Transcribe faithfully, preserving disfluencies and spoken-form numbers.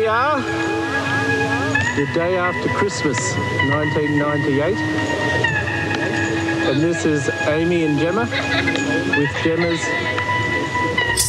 are, the day after Christmas, nineteen ninety-eight. And this is Amy and Gemma with Gemma's